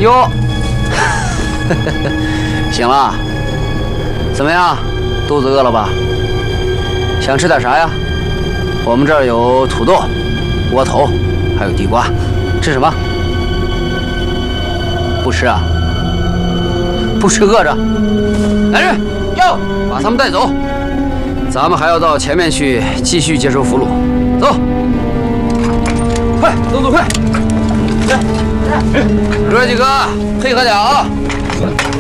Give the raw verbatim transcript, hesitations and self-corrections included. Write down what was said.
哟，醒了？怎么样？肚子饿了吧？想吃点啥呀？我们这儿有土豆、窝头，还有地瓜。吃什么？不吃啊？不吃饿着。来人，要把他们带走。咱们还要到前面去继续接收俘虏。走，快，动作快！来，哥几个配合点啊！